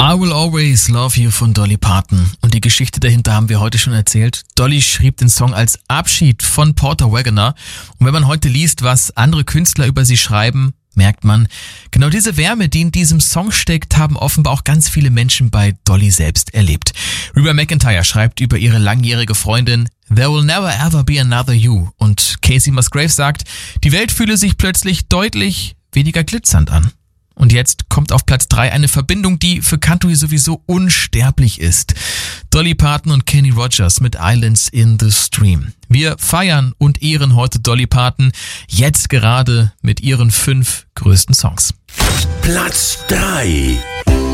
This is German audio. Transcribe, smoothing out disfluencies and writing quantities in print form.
I Will Always Love You von Dolly Parton. Und die Geschichte dahinter haben wir heute schon erzählt. Dolly schrieb den Song als Abschied von Porter Wagoner. Und wenn man heute liest, was andere Künstler über sie schreiben, merkt man, genau diese Wärme, die in diesem Song steckt, haben offenbar auch ganz viele Menschen bei Dolly selbst erlebt. Reba McEntire schreibt über ihre langjährige Freundin, There will never ever be another you. Und Casey Musgrave sagt, die Welt fühle sich plötzlich deutlich weniger glitzernd an. Und jetzt kommt auf Platz 3 eine Verbindung, die für Country sowieso unsterblich ist. Dolly Parton und Kenny Rogers mit Islands in the Stream. Wir feiern und ehren heute Dolly Parton, jetzt gerade mit ihren 5 größten Songs. Platz 3.